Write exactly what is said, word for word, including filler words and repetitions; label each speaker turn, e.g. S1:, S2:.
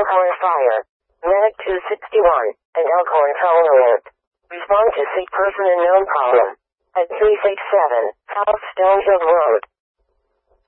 S1: Elkhorn Fire. Medic two sixty-one, and Elkhorn Phone Alert. Respond to sick person and known problem. At three six seven, South Stonehill Road.